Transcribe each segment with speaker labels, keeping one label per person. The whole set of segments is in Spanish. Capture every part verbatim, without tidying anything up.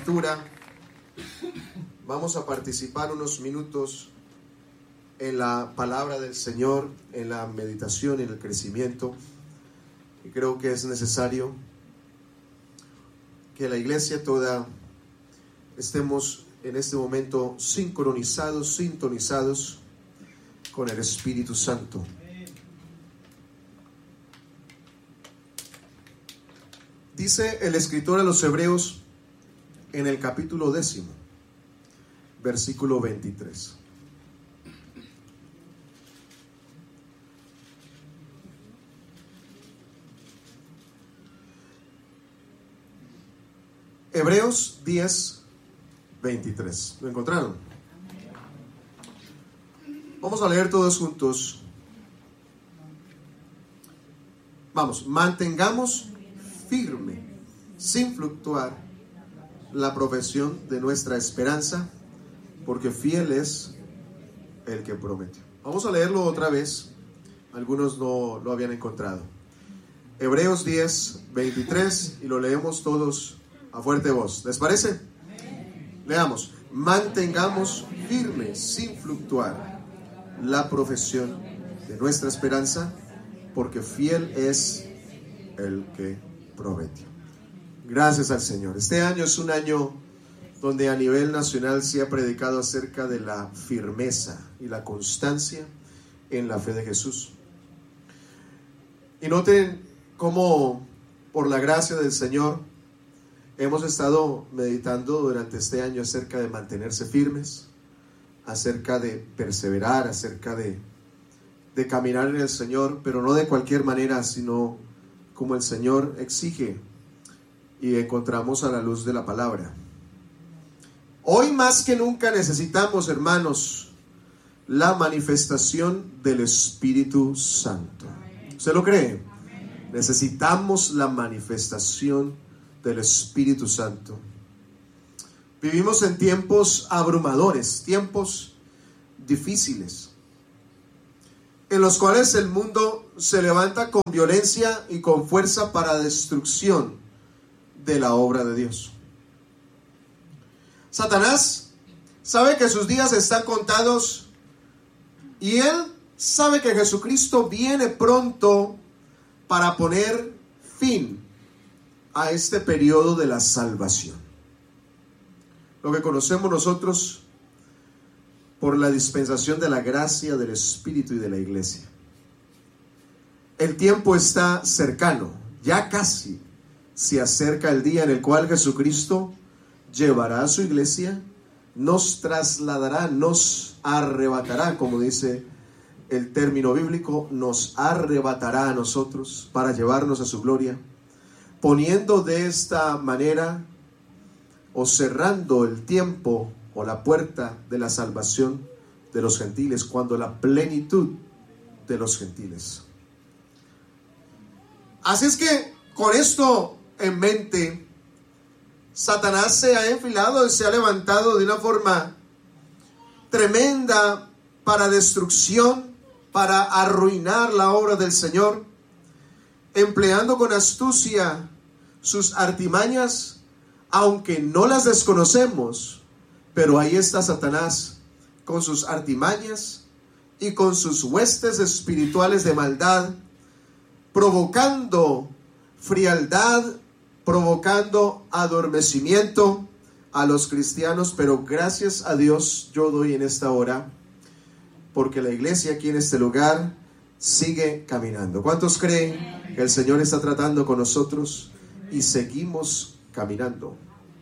Speaker 1: lectura, vamos a participar unos minutos en la palabra del Señor, en la meditación y en el crecimiento. Y creo que es necesario que la iglesia toda estemos en este momento sincronizados, sintonizados con el Espíritu Santo. Dice el escritor a los Hebreos en el capítulo décimo, versículo veintitrés. Hebreos diez, veintitrés. ¿Lo encontraron? Vamos a leer todos juntos. Vamos, mantengamos firme, sin fluctuar, la profesión de nuestra esperanza, porque fiel es el que prometió. Vamos a leerlo otra vez. Algunos no lo habían encontrado. Hebreos diez, veintitrés, y lo leemos todos a fuerte voz. ¿Les parece? Leamos. Mantengamos firme, sin fluctuar, la profesión de nuestra esperanza, porque fiel es el que prometió. Gracias al Señor. Este año es un año donde a nivel nacional se ha predicado acerca de la firmeza y la constancia en la fe de Jesús. Y noten cómo, por la gracia del Señor, hemos estado meditando durante este año acerca de mantenerse firmes, acerca de perseverar, acerca de, de caminar en el Señor, pero no de cualquier manera, sino como el Señor exige, y encontramos a la luz de la palabra. Hoy más que nunca necesitamos, hermanos, la manifestación del Espíritu Santo. ¿Usted lo cree? Necesitamos la manifestación del Espíritu Santo. Vivimos en tiempos abrumadores, tiempos difíciles, en los cuales el mundo se levanta con violencia y con fuerza para destrucción de la obra de Dios. Satanás sabe que sus días están contados y él sabe que Jesucristo viene pronto para poner fin a este periodo de la salvación, lo que conocemos nosotros por la dispensación de la gracia del Espíritu y de la iglesia. El tiempo está cercano, ya casi se acerca el día en el cual Jesucristo llevará a su iglesia, nos trasladará, nos arrebatará, como dice el término bíblico, nos arrebatará a nosotros para llevarnos a su gloria, poniendo de esta manera o cerrando el tiempo o la puerta de la salvación de los gentiles, cuando la plenitud de los gentiles. Así es que con esto en mente, Satanás se ha enfilado y se ha levantado de una forma tremenda para destrucción, para arruinar la obra del Señor, empleando con astucia sus artimañas, aunque no las desconocemos, pero ahí está Satanás con sus artimañas y con sus huestes espirituales de maldad, provocando frialdad, provocando adormecimiento a los cristianos. Pero gracias a Dios yo doy en esta hora, porque la iglesia aquí en este lugar sigue caminando. ¿Cuántos creen que el Señor está tratando con nosotros y seguimos caminando?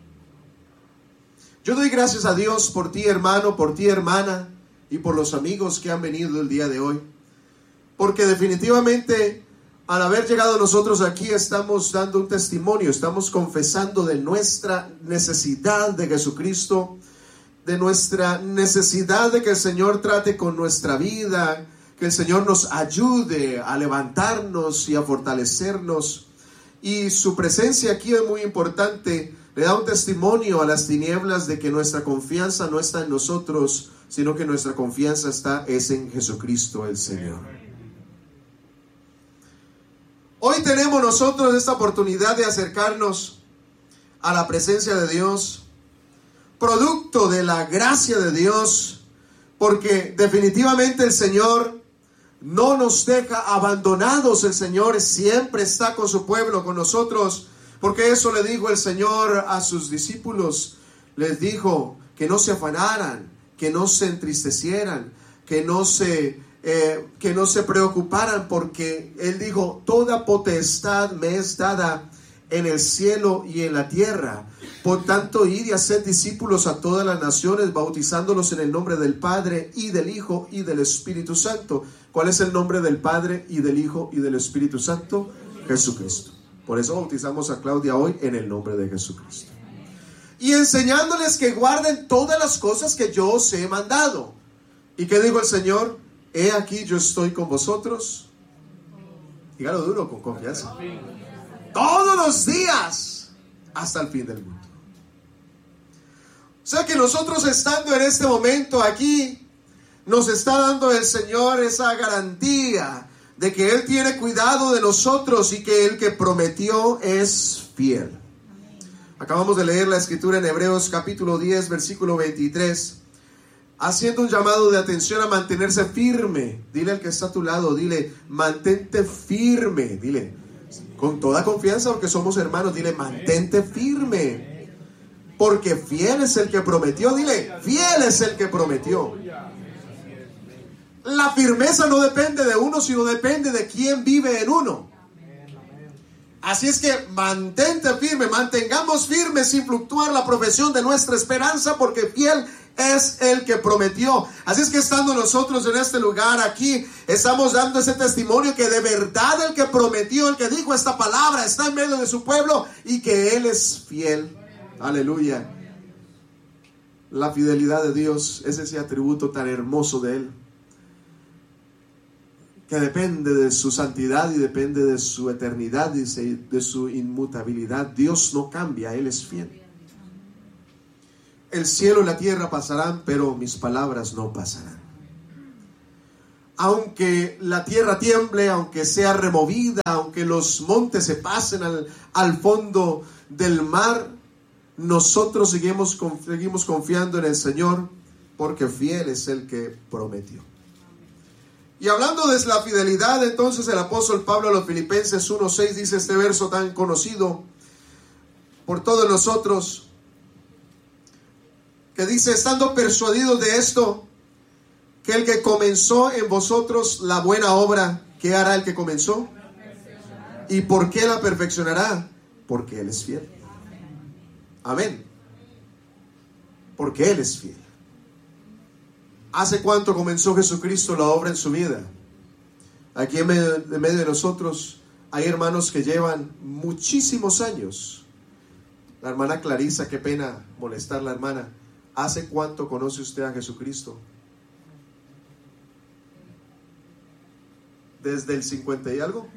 Speaker 1: Yo doy gracias a Dios por ti, hermano, por ti, hermana, y por los amigos que han venido el día de hoy, porque definitivamente al haber llegado nosotros aquí estamos dando un testimonio, estamos confesando de nuestra necesidad de Jesucristo, de nuestra necesidad de que el Señor trate con nuestra vida, que el Señor nos ayude a levantarnos y a fortalecernos. Y su presencia aquí es muy importante, le da un testimonio a las tinieblas de que nuestra confianza no está en nosotros, sino que nuestra confianza está es en Jesucristo el Señor. Hoy tenemos nosotros esta oportunidad de acercarnos a la presencia de Dios producto de la gracia de Dios, porque definitivamente el Señor no nos deja abandonados. El Señor siempre está con su pueblo, con nosotros, porque eso le dijo el Señor a sus discípulos. Les dijo que no se afanaran, que no se entristecieran, que no se, eh, que no se preocuparan, porque Él dijo: toda potestad me es dada en el cielo y en la tierra. Por tanto, id y haced discípulos a todas las naciones, bautizándolos en el nombre del Padre y del Hijo y del Espíritu Santo. ¿Cuál es el nombre del Padre y del Hijo y del Espíritu Santo? Jesucristo. Por eso bautizamos a Claudia hoy en el nombre de Jesucristo. Y enseñándoles que guarden todas las cosas que yo os he mandado. ¿Y qué dijo el Señor? He aquí yo estoy con vosotros. Dígalo duro, con confianza. Todos los días hasta el fin del mundo. O sea que nosotros, estando en este momento aquí, nos está dando el Señor esa garantía de que Él tiene cuidado de nosotros y que el que prometió es fiel. Acabamos de leer la escritura en Hebreos capítulo diez, versículo veintitrés, haciendo un llamado de atención a mantenerse firme. Dile al que está a tu lado, dile: mantente firme. Dile con toda confianza, porque somos hermanos, dile: mantente firme, porque fiel es el que prometió. Dile: fiel es el que prometió. La firmeza no depende de uno, sino depende de quién vive en uno. Así es que mantente firme, mantengamos firme sin fluctuar la profesión de nuestra esperanza, porque fiel es el que prometió. Así es que, estando nosotros en este lugar aquí, estamos dando ese testimonio que de verdad el que prometió, el que dijo esta palabra, está en medio de su pueblo y que Él es fiel. Aleluya. La fidelidad de Dios es ese atributo tan hermoso de Él, que depende de su santidad y depende de su eternidad y de su inmutabilidad. Dios no cambia, Él es fiel. El cielo y la tierra pasarán, pero mis palabras no pasarán. Aunque la tierra tiemble, aunque sea removida, aunque los montes se pasen al, al fondo del mar, nosotros seguimos, seguimos confiando en el Señor, porque fiel es el que prometió. Y hablando de la fidelidad, entonces el apóstol Pablo a los Filipenses uno seis dice este verso tan conocido por todos nosotros, que dice: estando persuadidos de esto, que el que comenzó en vosotros la buena obra, ¿qué hará el que comenzó? ¿Y por qué la perfeccionará? Porque Él es fiel. Amén. Porque Él es fiel. ¿Hace cuánto comenzó Jesucristo la obra en su vida? Aquí en medio, en medio de nosotros hay hermanos que llevan muchísimos años. La hermana Clarisa, qué pena molestar la hermana. ¿Hace cuánto conoce usted a Jesucristo? ¿Desde el cincuenta y algo?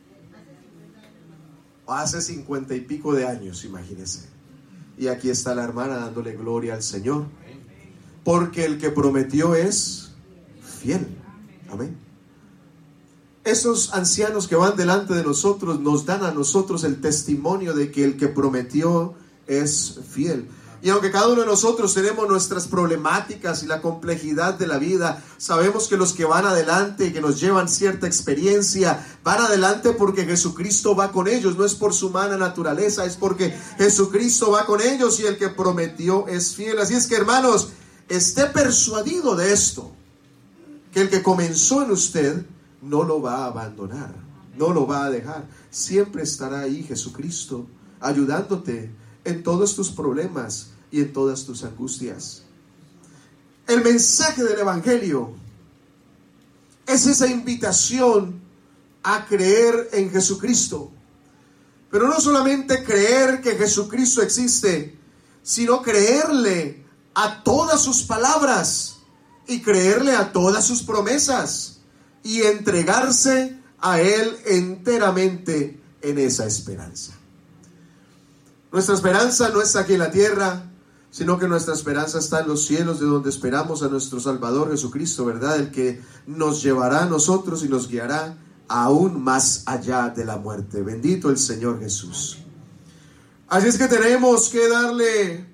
Speaker 1: Hace cincuenta y pico de años, imagínese. Y aquí está la hermana dándole gloria al Señor, porque el que prometió es fiel. Amén. Esos ancianos que van delante de nosotros nos dan a nosotros el testimonio de que el que prometió es fiel. Y aunque cada uno de nosotros tenemos nuestras problemáticas y la complejidad de la vida, sabemos que los que van adelante y que nos llevan cierta experiencia, van adelante porque Jesucristo va con ellos. No es por su humana naturaleza, es porque Jesucristo va con ellos y el que prometió es fiel. Así es que, hermanos, esté persuadido de esto, que el que comenzó en usted no lo va a abandonar, no lo va a dejar. Siempre estará ahí Jesucristo ayudándote en todos tus problemas y en todas tus angustias. El mensaje del Evangelio es esa invitación a creer en Jesucristo. Pero no solamente creer que Jesucristo existe, sino creerle a todas sus palabras y creerle a todas sus promesas y entregarse a Él enteramente en esa esperanza. Nuestra esperanza no está aquí en la tierra, sino que nuestra esperanza está en los cielos, de donde esperamos a nuestro Salvador Jesucristo, ¿verdad? El que nos llevará a nosotros y nos guiará aún más allá de la muerte. Bendito el Señor Jesús. Así es que tenemos que darle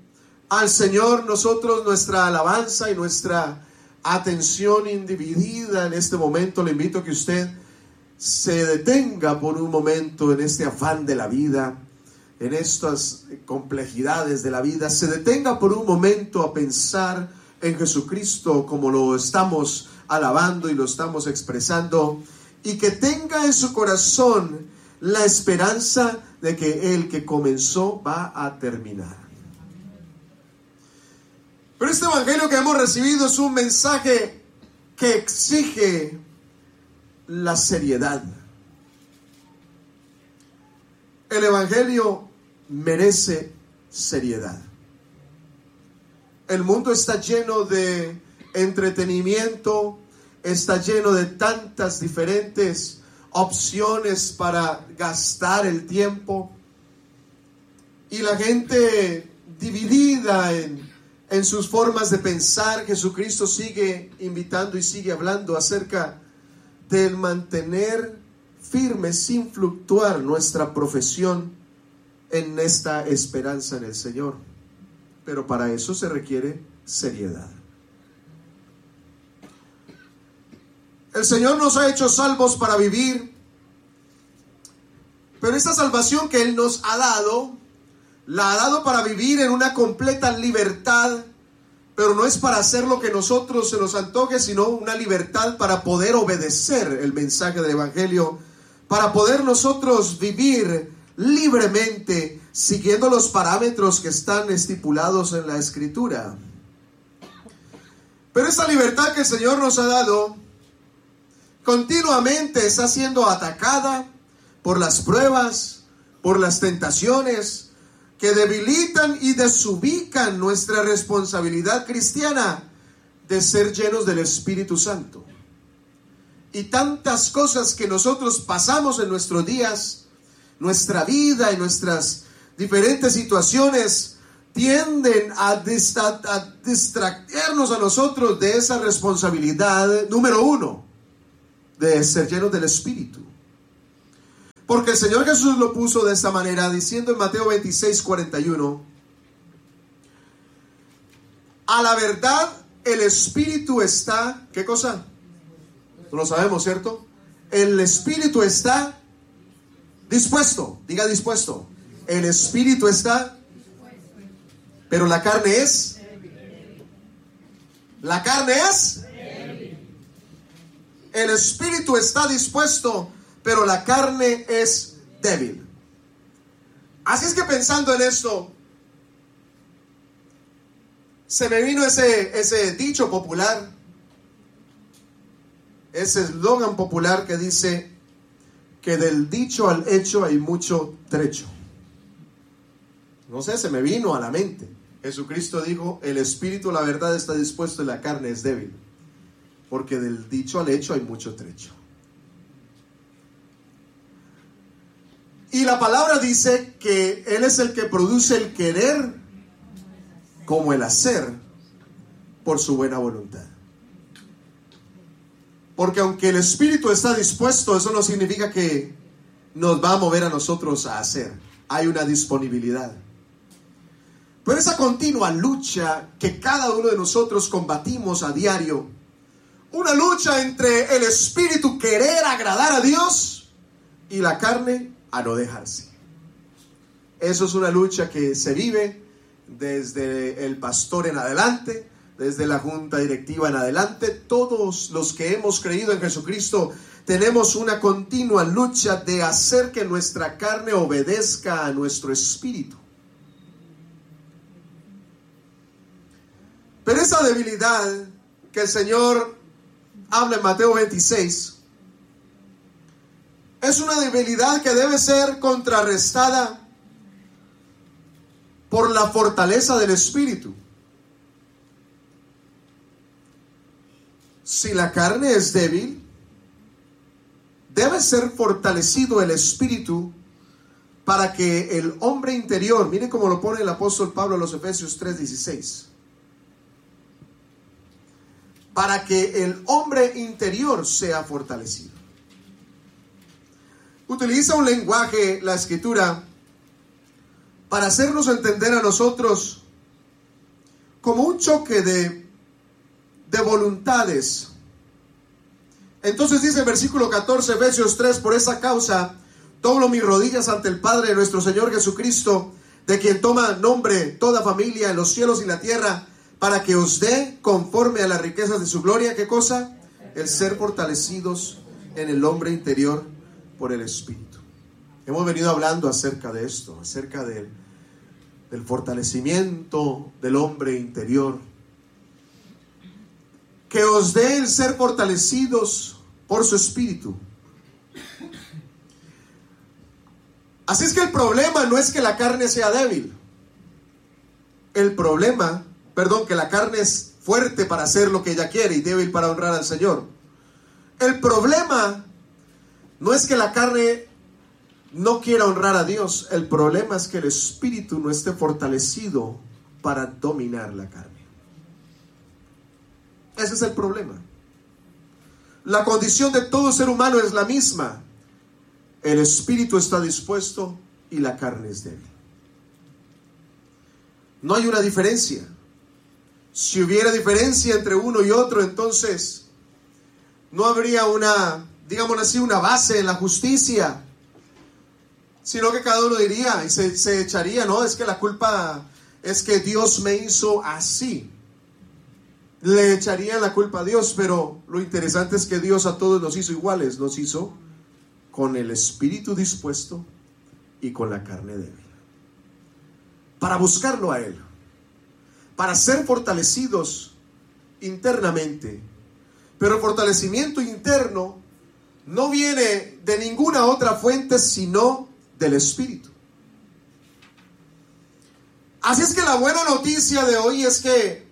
Speaker 1: al Señor nosotros nuestra alabanza y nuestra atención individida en este momento, le invito a que usted se detenga por un momento en este afán de la vida, en estas complejidades de la vida, se detenga por un momento a pensar en Jesucristo como lo estamos alabando y lo estamos expresando, y que tenga en su corazón la esperanza de que el que comenzó va a terminar. Pero este evangelio que hemos recibido es un mensaje que exige la seriedad. El evangelio merece seriedad. El mundo está lleno de entretenimiento, está lleno de tantas diferentes opciones para gastar el tiempo, y la gente dividida en, en sus formas de pensar. Jesucristo sigue invitando y sigue hablando acerca del mantener firme sin fluctuar nuestra profesión en esta esperanza en el Señor. Pero para eso se requiere seriedad. El Señor nos ha hecho salvos para vivir, pero esta salvación que Él nos ha dado, la ha dado para vivir en una completa libertad, pero no es para hacer lo que nosotros se nos antoje, sino una libertad para poder obedecer el mensaje del evangelio, para poder nosotros vivir libremente, siguiendo los parámetros que están estipulados en la Escritura. Pero esa libertad que el Señor nos ha dado continuamente está siendo atacada por las pruebas, por las tentaciones que debilitan y desubican nuestra responsabilidad cristiana de ser llenos del Espíritu Santo. Y tantas cosas que nosotros pasamos en nuestros días, nuestra vida y nuestras diferentes situaciones tienden a, distra- a distraernos a nosotros de esa responsabilidad número uno, de ser llenos del Espíritu. Porque el Señor Jesús lo puso de esta manera, diciendo en Mateo veintiséis, cuarenta y uno: a la verdad el Espíritu está, ¿qué cosa? No lo sabemos, ¿cierto? El Espíritu está dispuesto, diga dispuesto. El Espíritu está, pero la carne es, la carne es, el Espíritu está dispuesto, pero la carne es débil. Así es que pensando en esto, se me vino ese, ese dicho popular, ese eslogan popular que dice que del dicho al hecho hay mucho trecho. No sé, se me vino a la mente. Jesucristo dijo: el Espíritu, la verdad, está dispuesto y la carne es débil. Porque del dicho al hecho hay mucho trecho. Y la palabra dice que Él es el que produce el querer como el hacer por su buena voluntad. Porque aunque el Espíritu está dispuesto, eso no significa que nos va a mover a nosotros a hacer. Hay una disponibilidad. Pero esa continua lucha que cada uno de nosotros combatimos a diario, una lucha entre el Espíritu querer agradar a Dios y la carne a no dejarse. Eso es una lucha que se vive desde el pastor en adelante, desde la junta directiva en adelante. Todos los que hemos creído en Jesucristo tenemos una continua lucha de hacer que nuestra carne obedezca a nuestro espíritu. Pero esa debilidad que el Señor habla en Mateo veintiséis es una debilidad que debe ser contrarrestada por la fortaleza del Espíritu. Si la carne es débil, debe ser fortalecido el Espíritu para que el hombre interior, mire cómo lo pone el apóstol Pablo en los Efesios tres dieciséis, para que el hombre interior sea fortalecido. Utiliza un lenguaje, la Escritura, para hacernos entender a nosotros como un choque de, de voluntades. Entonces dice el versículo catorce, Efesios tres, por esa causa doblo mis rodillas ante el Padre de nuestro Señor Jesucristo, de quien toma nombre toda familia en los cielos y la tierra, para que os dé conforme a las riquezas de su gloria. ¿Qué cosa? El ser fortalecidos en el hombre interior por el Espíritu. Hemos venido hablando acerca de esto, acerca del, del fortalecimiento del hombre interior. Que os dé el ser fortalecidos por su Espíritu. Así es que el problema no es que la carne sea débil. El problema, perdón, que la carne es fuerte para hacer lo que ella quiere y débil para honrar al Señor. El problema no es que la carne no quiera honrar a Dios. El problema es que el Espíritu no esté fortalecido para dominar la carne. Ese es el problema. La condición de todo ser humano es la misma. El espíritu está dispuesto y la carne es débil. No hay una diferencia. Si hubiera diferencia entre uno y otro, entonces no habría una, digámoslo así, una base en la justicia, sino que cada uno diría y se, se echaría, no, es que la culpa es que Dios me hizo así. Le echarían la culpa a Dios, pero lo interesante es que Dios a todos nos hizo iguales, nos hizo con el espíritu dispuesto y con la carne débil. Para buscarlo a Él, para ser fortalecidos internamente. Pero el fortalecimiento interno no viene de ninguna otra fuente sino del Espíritu. Así es que la buena noticia de hoy es que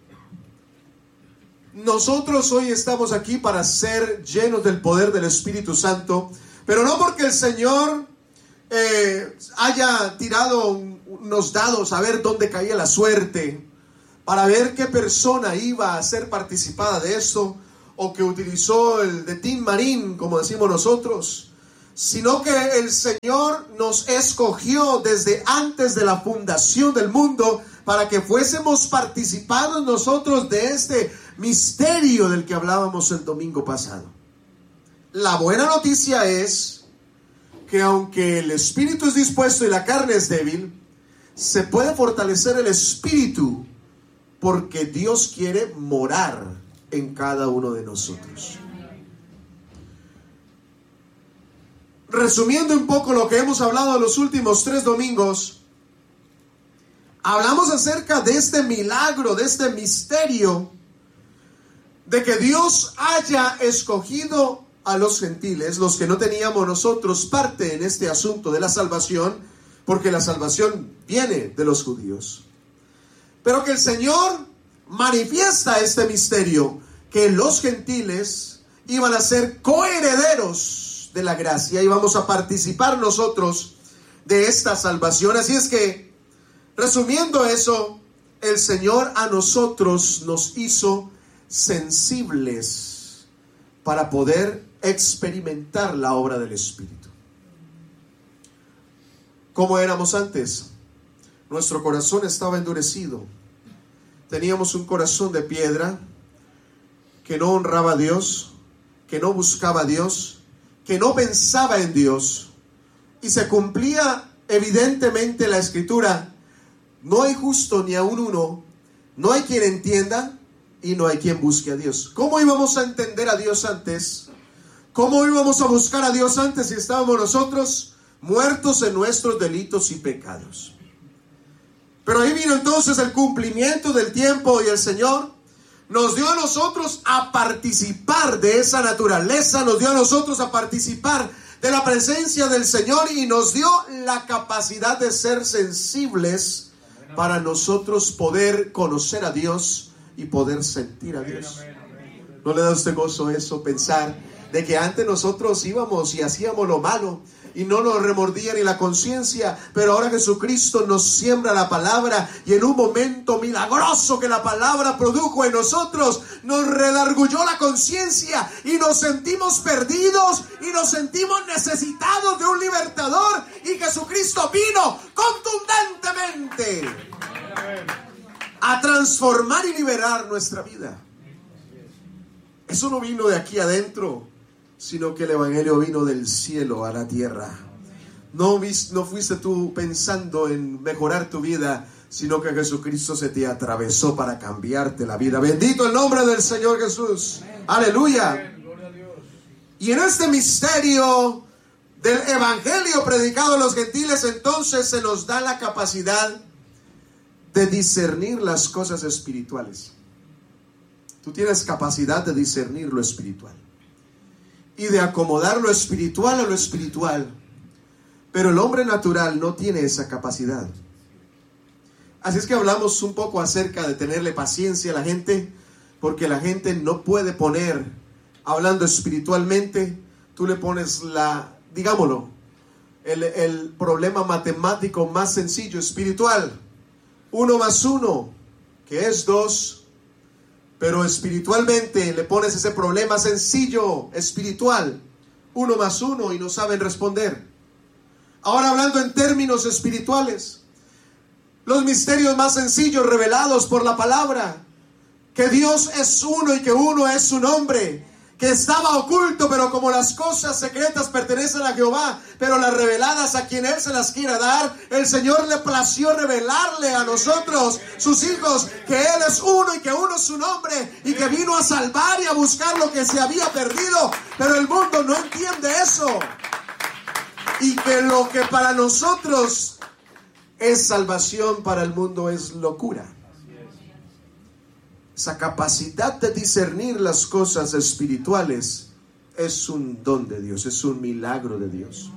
Speaker 1: nosotros hoy estamos aquí para ser llenos del poder del Espíritu Santo, pero no porque el Señor eh, haya tirado un, unos dados a ver dónde caía la suerte, para ver qué persona iba a ser participada de esto, o que utilizó el de Tin Marín, como decimos nosotros, sino que el Señor nos escogió desde antes de la fundación del mundo para que fuésemos participados nosotros de este misterio del que hablábamos el domingo pasado. La buena noticia es que aunque el espíritu es dispuesto y la carne es débil, se puede fortalecer el espíritu porque Dios quiere morar en cada uno de nosotros. Resumiendo un poco lo que hemos hablado en los últimos tres domingos, hablamos acerca de este milagro, de este misterio, de que Dios haya escogido a los gentiles, los que no teníamos nosotros parte en este asunto de la salvación, porque la salvación viene de los judíos. Pero que el Señor manifiesta este misterio, que los gentiles iban a ser coherederos de la gracia y vamos a participar nosotros de esta salvación. Así es que, resumiendo eso, el Señor a nosotros nos hizo sensibles para poder experimentar la obra del Espíritu. ¿Cómo éramos antes? Nuestro corazón estaba endurecido. Teníamos un corazón de piedra que no honraba a Dios, que no buscaba a Dios, que no pensaba en Dios. Y se cumplía evidentemente la Escritura: no hay justo ni aun uno, no hay quien entienda y no hay quien busque a Dios. ¿Cómo íbamos a entender a Dios antes? ¿Cómo íbamos a buscar a Dios antes si estábamos nosotros muertos en nuestros delitos y pecados? Pero ahí vino entonces el cumplimiento del tiempo y el Señor nos dio a nosotros a participar de esa naturaleza, nos dio a nosotros a participar de la presencia del Señor y nos dio la capacidad de ser sensibles para nosotros poder conocer a Dios y poder sentir a Dios. ¿No le da a usted gozo eso? Pensar de que antes nosotros íbamos y hacíamos lo malo y no nos remordía ni la conciencia, pero ahora Jesucristo nos siembra la palabra y en un momento milagroso que la palabra produjo en nosotros, nos redargulló la conciencia y nos sentimos perdidos y nos sentimos necesitados de un libertador, y Jesucristo vino contundentemente a transformar y liberar nuestra vida. Eso no vino de aquí adentro, sino que el evangelio vino del cielo a la tierra. No, vis, no fuiste tú pensando en mejorar tu vida, sino que Jesucristo se te atravesó para cambiarte la vida. Bendito el nombre del Señor Jesús. Amén. Aleluya. Amén. Gloria a Dios. Y en este misterio del evangelio predicado a los gentiles, entonces se nos da la capacidad de discernir las cosas espirituales. Tú tienes capacidad de discernir lo espiritual y de acomodar lo espiritual a lo espiritual. Pero el hombre natural no tiene esa capacidad. Así es que hablamos un poco acerca de tenerle paciencia a la gente, porque la gente no puede poner, hablando espiritualmente, tú le pones la, digámoslo, el, el problema matemático más sencillo, espiritual. Uno más uno, que es dos, pero espiritualmente le pones ese problema sencillo, espiritual, uno más uno, y no saben responder. Ahora hablando en términos espirituales, los misterios más sencillos revelados por la palabra, que Dios es uno y que uno es su nombre, que estaba oculto, pero como las cosas secretas pertenecen a Jehová, pero las reveladas a quien Él se las quiera dar, el Señor le plació revelarle a nosotros, sus hijos, que Él es uno y que uno es su nombre, y que vino a salvar y a buscar lo que se había perdido, pero el mundo no entiende eso. Y que lo que para nosotros es salvación, para el mundo es locura. Esa capacidad de discernir las cosas espirituales es un don de Dios, es un milagro de Dios.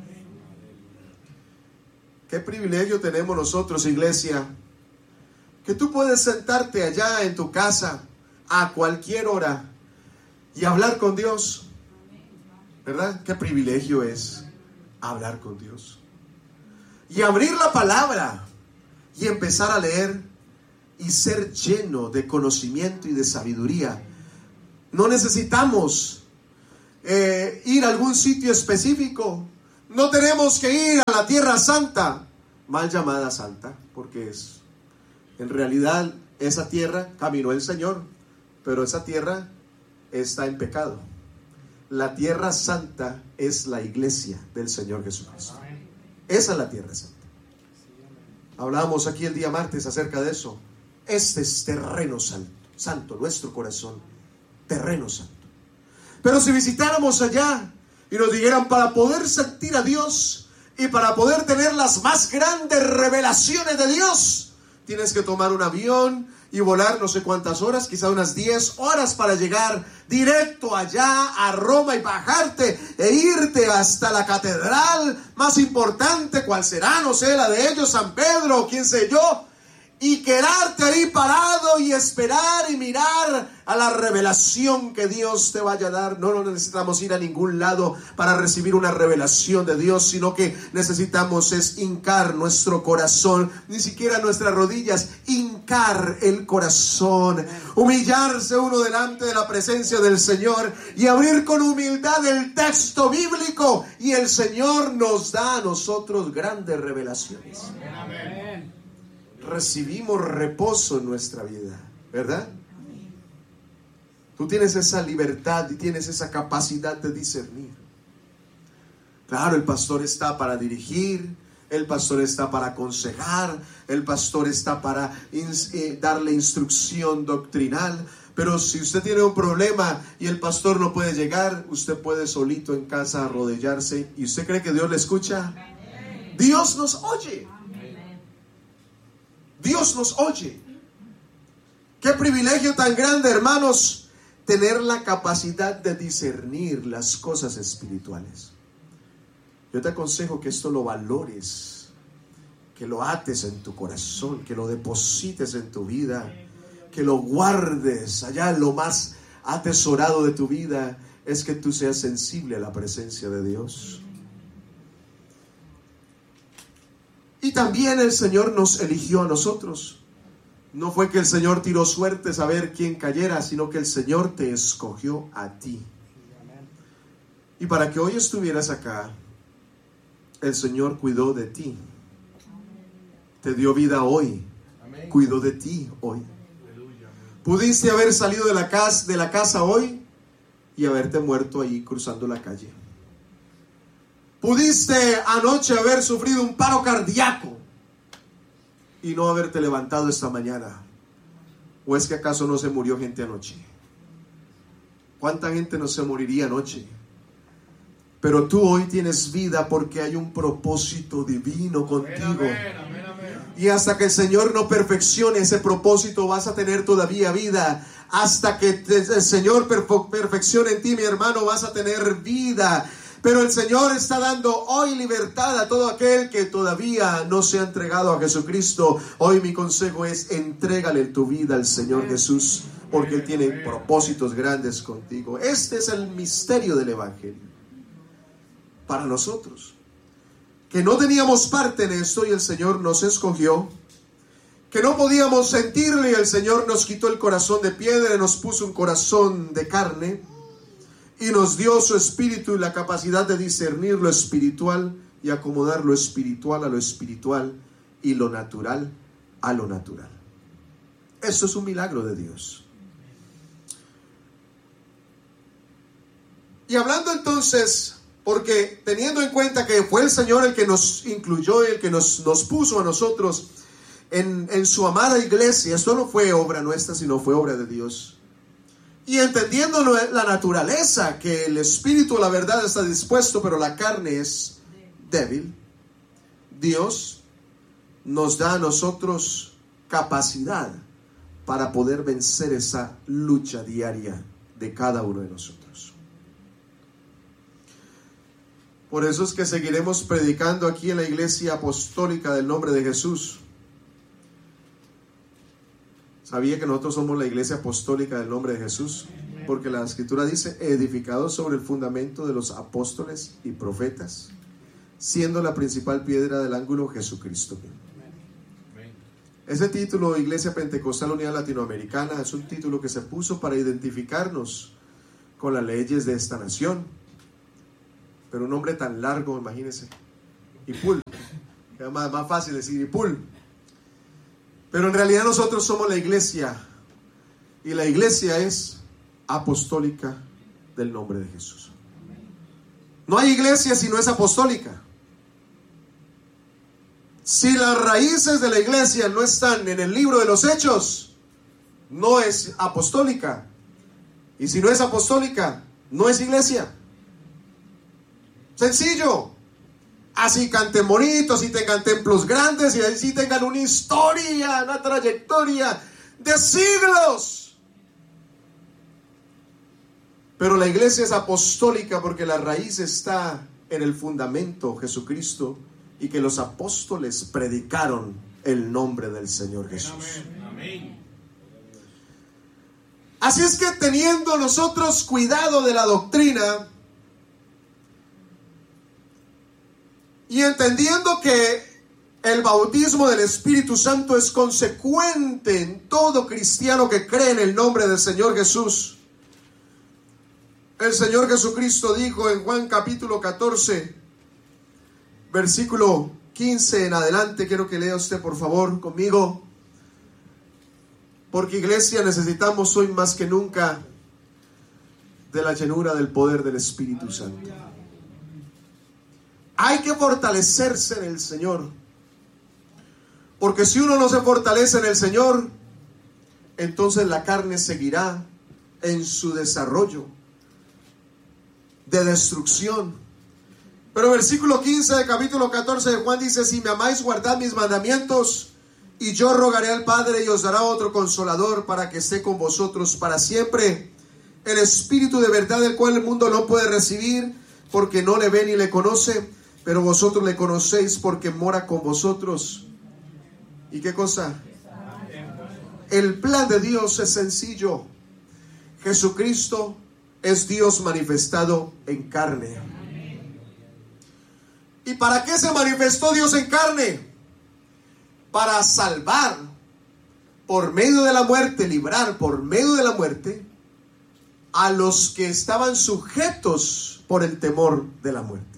Speaker 1: Qué privilegio tenemos nosotros, iglesia, que tú puedes sentarte allá en tu casa a cualquier hora y hablar con Dios, ¿verdad? Qué privilegio es hablar con Dios y abrir la palabra y empezar a leer y ser lleno de conocimiento y de sabiduría. No necesitamos eh, ir a algún sitio específico. No tenemos que ir a la Tierra Santa, mal llamada Santa, porque es, en realidad, esa tierra caminó el Señor, pero esa tierra está en pecado. La Tierra Santa es la iglesia del Señor Jesucristo. Esa es la Tierra Santa. Hablábamos aquí el día martes acerca de eso. Este es terreno santo, santo, nuestro corazón, terreno santo. Pero si visitáramos allá y nos dijeran, para poder sentir a Dios y para poder tener las más grandes revelaciones de Dios, tienes que tomar un avión y volar no sé cuántas horas, quizá unas diez horas, para llegar directo allá a Roma y bajarte e irte hasta la catedral más importante, cuál será, no sé, la de ellos, San Pedro, quién sé yo, y quedarte ahí parado y esperar y mirar a la revelación que Dios te vaya a dar. No, no necesitamos ir a ningún lado para recibir una revelación de Dios, sino que necesitamos es hincar nuestro corazón, ni siquiera nuestras rodillas, hincar el corazón, humillarse uno delante de la presencia del Señor y abrir con humildad el texto bíblico, y el Señor nos da a nosotros grandes revelaciones. Amén. Recibimos reposo en nuestra vida, ¿verdad? Tú tienes esa libertad y tienes esa capacidad de discernir. Claro, el pastor está para dirigir, el pastor está para aconsejar, el pastor está para ins- eh, darle instrucción doctrinal. Pero si usted tiene un problema y el pastor no puede llegar, usted puede solito en casa arrodillarse. ¿Y usted cree que Dios le escucha? Dios nos oye. Dios nos oye. Qué privilegio tan grande, hermanos, tener la capacidad de discernir las cosas espirituales. Yo te aconsejo que esto lo valores, que lo ates en tu corazón, que lo deposites en tu vida, que lo guardes allá en lo más atesorado de tu vida. Es que tú seas sensible a la presencia de Dios. Y también el Señor nos eligió a nosotros. No fue que el Señor tiró suertes a ver quién cayera, sino que el Señor te escogió a ti. Y para que hoy estuvieras acá, el Señor cuidó de ti. Te dio vida hoy. Cuidó de ti hoy. Pudiste haber salido de la casa, de la casa hoy y haberte muerto ahí cruzando la calle. Pudiste anoche haber sufrido un paro cardíaco y no haberte levantado esta mañana. ¿O es que acaso no se murió gente anoche? ¿Cuánta gente no se moriría anoche? Pero tú hoy tienes vida porque hay un propósito divino contigo. Amén, amén, amén. Y hasta que el Señor no perfeccione ese propósito, vas a tener todavía vida. Hasta que el Señor perfeccione en ti, mi hermano, vas a tener vida. Pero el Señor está dando hoy libertad a todo aquel que todavía no se ha entregado a Jesucristo. Hoy mi consejo es: entrégale tu vida al Señor Jesús, porque Él tiene propósitos grandes contigo. Este es el misterio del Evangelio para nosotros, que no teníamos parte en esto y el Señor nos escogió, que no podíamos sentirle y el Señor nos quitó el corazón de piedra y nos puso un corazón de carne y nos dio su espíritu y la capacidad de discernir lo espiritual y acomodar lo espiritual a lo espiritual y lo natural a lo natural. Esto es un milagro de Dios. Y hablando entonces, porque teniendo en cuenta que fue el Señor el que nos incluyó, el que nos, nos puso a nosotros en, en su amada iglesia, esto no fue obra nuestra, sino fue obra de Dios. Y entendiendo la naturaleza, que el espíritu, la verdad, está dispuesto, pero la carne es débil, Dios nos da a nosotros capacidad para poder vencer esa lucha diaria de cada uno de nosotros. Por eso es que seguiremos predicando aquí en la Iglesia Apostólica del Nombre de Jesús. ¿Sabía que nosotros somos la Iglesia Apostólica del Nombre de Jesús? Porque la Escritura dice: edificados sobre el fundamento de los apóstoles y profetas, siendo la principal piedra del ángulo Jesucristo. Ese título, Iglesia Pentecostal Unida Latinoamericana, es un título que se puso para identificarnos con las leyes de esta nación. Pero un nombre tan largo, imagínense. Ipul. Es más, más fácil decir Ipul. Pero en realidad nosotros somos la iglesia. Y la iglesia es apostólica del nombre de Jesús. No hay iglesia si no es apostólica. Si las raíces de la iglesia no están en el libro de los Hechos, no es apostólica. Y si no es apostólica, no es iglesia. Sencillo. Así canten bonitos, así tengan templos grandes y así tengan una historia, una trayectoria de siglos. Pero la iglesia es apostólica porque la raíz está en el fundamento Jesucristo y que los apóstoles predicaron el nombre del Señor Jesús. Amén. Así es que teniendo nosotros cuidado de la doctrina y entendiendo que el bautismo del Espíritu Santo es consecuente en todo cristiano que cree en el nombre del Señor Jesús, el Señor Jesucristo dijo en Juan capítulo catorce, versículo quince en adelante, quiero que lea usted por favor conmigo, porque iglesia necesitamos hoy más que nunca de la llenura del poder del Espíritu Santo. Hay que fortalecerse en el Señor, porque si uno no se fortalece en el Señor, entonces la carne seguirá en su desarrollo de destrucción. Pero versículo quince del capítulo catorce de Juan dice: si me amáis, guardad mis mandamientos, y yo rogaré al Padre y os dará otro consolador para que esté con vosotros para siempre, el Espíritu de verdad, el cual el mundo no puede recibir porque no le ve ni le conoce, pero vosotros le conocéis porque mora con vosotros. ¿Y qué cosa? El plan de Dios es sencillo. Jesucristo es Dios manifestado en carne. ¿Y para qué se manifestó Dios en carne? Para salvar por medio de la muerte, librar por medio de la muerte a los que estaban sujetos por el temor de la muerte.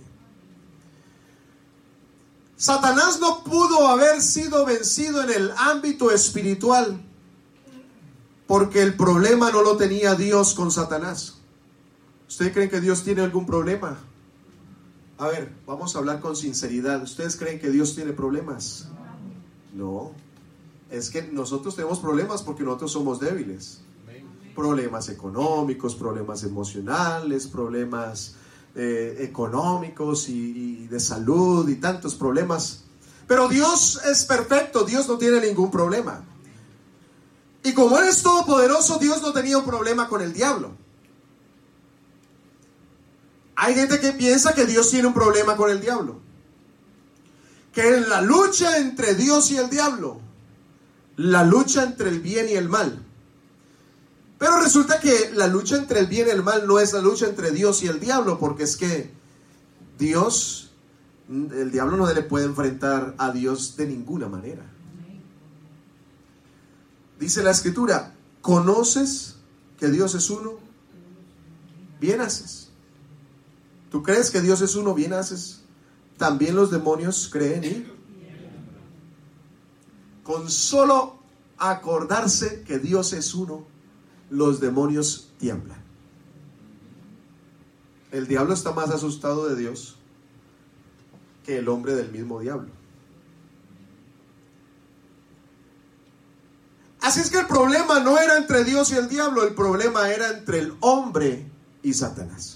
Speaker 1: Satanás no pudo haber sido vencido en el ámbito espiritual Porque el problema no lo tenía Dios con Satanás. ¿Ustedes creen que Dios tiene algún problema? A ver, vamos a hablar con sinceridad. ¿Ustedes creen que Dios tiene problemas? No. Es que nosotros tenemos problemas porque nosotros somos débiles. Problemas económicos, problemas emocionales, problemas eh, económicos y, y de salud y tantos problemas. Pero Dios es perfecto, Dios no tiene ningún problema. Y como Él es todopoderoso, Dios no tenía un problema con el diablo. Hay gente que piensa que Dios tiene un problema con el diablo. Que en la lucha entre Dios y el diablo, la lucha entre el bien y el mal. Pero resulta que la lucha entre el bien y el mal no es la lucha entre Dios y el diablo, porque es que Dios, el diablo no le puede enfrentar a Dios de ninguna manera. Dice la Escritura, ¿conoces que Dios es uno? Bien haces. ¿Tú crees que Dios es uno? Bien haces. También los demonios creen y con solo acordarse que Dios es uno, los demonios tiemblan. El diablo está más asustado de Dios que el hombre del mismo diablo. Así es que el problema no era entre Dios y el diablo, el problema era entre el hombre y Satanás.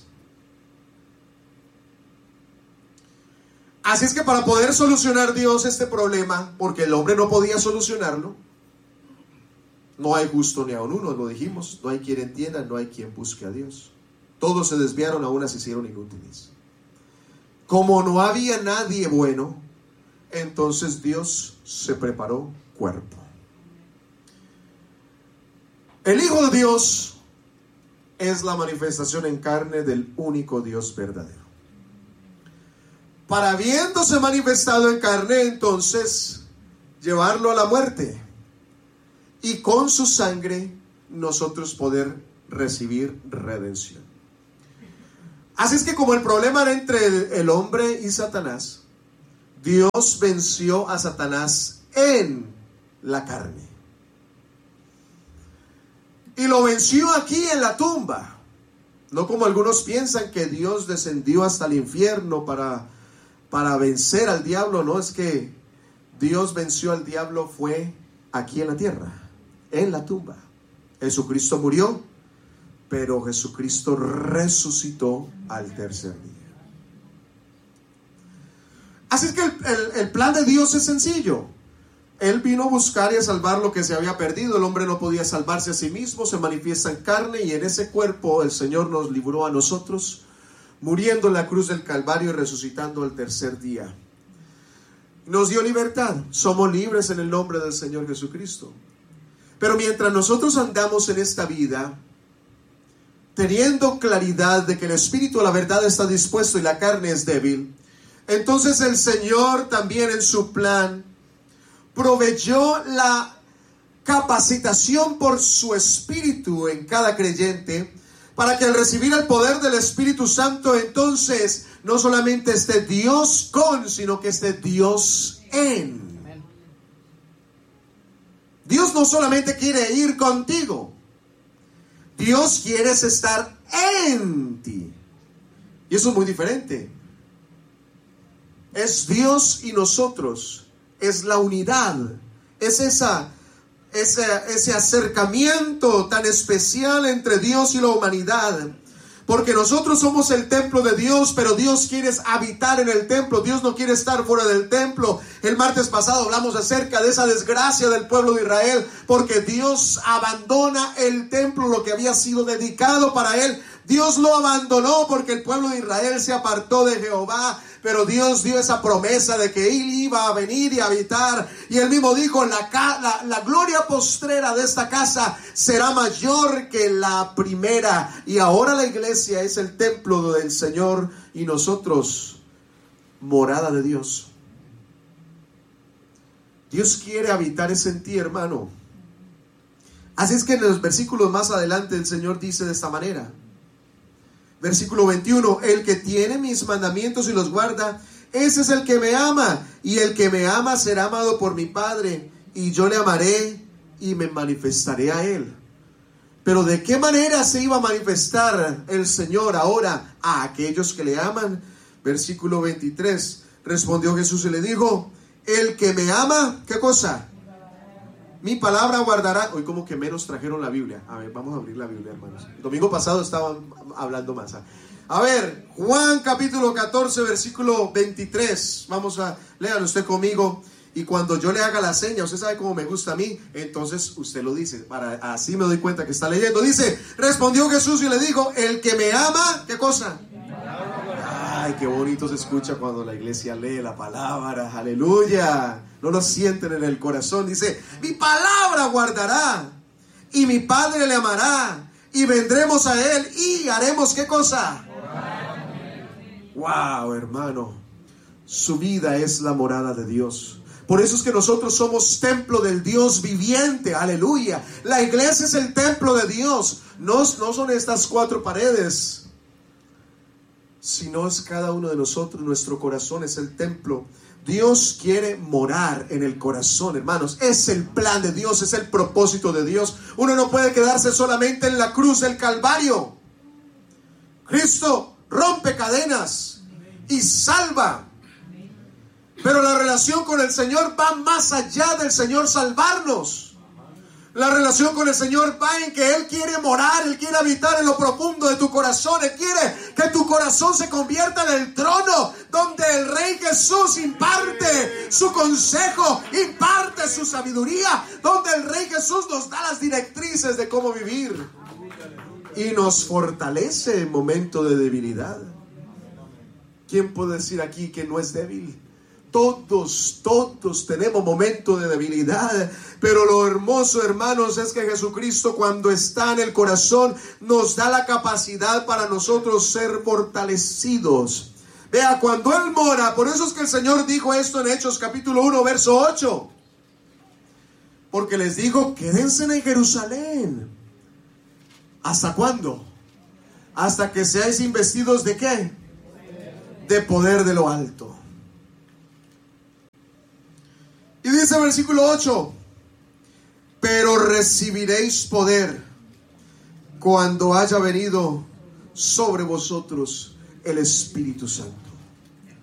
Speaker 1: Así es que para poder solucionar Dios este problema, porque el hombre no podía solucionarlo, no hay justo ni aun uno, lo dijimos, no hay quien entienda, no hay quien busque a Dios. Todos se desviaron, a unas se hicieron inútiles. Como no había nadie bueno, entonces Dios se preparó cuerpo. El Hijo de Dios es la manifestación en carne del único Dios verdadero. Para habiéndose manifestado en carne, entonces, llevarlo a la muerte. Y con su sangre, nosotros poder recibir redención. Así es que como el problema era entre el, el hombre y Satanás, Dios venció a Satanás en la carne. Y lo venció aquí en la tumba. No como algunos piensan que Dios descendió hasta el infierno para, para vencer al diablo. No, es que Dios venció al diablo fue aquí en la tierra, en la tumba. Jesucristo murió, pero Jesucristo resucitó al tercer día. Así es que el, el, el plan de Dios es sencillo. Él vino a buscar y a salvar lo que se había perdido. El hombre no podía salvarse a sí mismo, se manifiesta en carne y en ese cuerpo el Señor nos libró a nosotros, muriendo en la cruz del Calvario y resucitando el tercer día. Nos dio libertad, somos libres en el nombre del Señor Jesucristo. Pero mientras nosotros andamos en esta vida, teniendo claridad de que el Espíritu de la verdad está dispuesto y la carne es débil, entonces el Señor también en su plan proveyó la capacitación por su Espíritu en cada creyente, para que al recibir el poder del Espíritu Santo, entonces no solamente esté Dios con, sino que esté Dios en. Dios no solamente quiere ir contigo, Dios quiere estar en ti. Y eso es muy diferente. Es Dios y nosotros. Es la unidad, es esa, ese, ese acercamiento tan especial entre Dios y la humanidad, porque nosotros somos el templo de Dios, pero Dios quiere habitar en el templo. Dios no quiere estar fuera del templo. El martes pasado hablamos acerca de esa desgracia del pueblo de Israel, porque Dios abandona el templo, lo que había sido dedicado para él. Dios lo abandonó porque el pueblo de Israel se apartó de Jehová. Pero Dios dio esa promesa de que Él iba a venir y a habitar. Y Él mismo dijo, la, la, la gloria postrera de esta casa será mayor que la primera. Y ahora la iglesia es el templo del Señor y nosotros, morada de Dios. Dios quiere habitar es en ti, hermano. Así es que en los versículos más adelante el Señor dice de esta manera. Versículo veintiuno, el que tiene mis mandamientos y los guarda, ese es el que me ama, y el que me ama será amado por mi Padre, y yo le amaré y me manifestaré a él. Pero ¿de qué manera se iba a manifestar el Señor ahora a aquellos que le aman? Versículo veintitrés. Respondió Jesús y le dijo: el que me ama, ¿qué cosa? Mi palabra guardará. Hoy como que menos trajeron la Biblia. A ver, vamos a abrir la Biblia, hermanos. El domingo pasado estaban hablando más. A ver, Juan capítulo catorce, versículo veintitrés. Vamos a léalo usted conmigo. Y cuando yo le haga la seña, usted sabe cómo me gusta a mí, entonces usted lo dice, para así me doy cuenta que está leyendo. Dice: respondió Jesús y le dijo: el que me ama, ¿qué cosa? Ay, qué bonito se escucha cuando la iglesia lee la palabra. Aleluya. No lo sienten en el corazón. Dice: mi palabra guardará, y mi Padre le amará, y vendremos a él y haremos ¿qué cosa? Wow, hermano, su vida es la morada de Dios. Por eso es que nosotros somos templo del Dios viviente. Aleluya. La iglesia es el templo de Dios. No, no son estas cuatro paredes, sino es cada uno de nosotros. Nuestro corazón es el templo. Dios quiere morar en el corazón, hermanos. Es el plan de Dios, es el propósito de Dios. Uno no puede quedarse solamente en la cruz del Calvario. Cristo rompe cadenas y salva. Pero la relación con el Señor va más allá del Señor salvarnos. La relación con el Señor va en que Él quiere morar, Él quiere habitar en lo profundo de tu corazón. Él quiere que tu corazón se convierta en el trono donde el Rey Jesús imparte su consejo, imparte su sabiduría, donde el Rey Jesús nos da las directrices de cómo vivir y nos fortalece en momento de debilidad. ¿Quién puede decir aquí que no es débil? Todos, todos tenemos momentos de debilidad, pero lo hermoso, hermanos, es que Jesucristo, cuando está en el corazón, nos da la capacidad para nosotros ser fortalecidos. Vea, cuando Él mora, por eso es que el Señor dijo esto en Hechos capítulo uno, verso ocho. Porque les dijo: quédense en Jerusalén. ¿Hasta cuándo? Hasta que seáis investidos ¿de qué? De poder de lo alto. Y dice el versículo ocho: pero recibiréis poder cuando haya venido sobre vosotros el Espíritu Santo.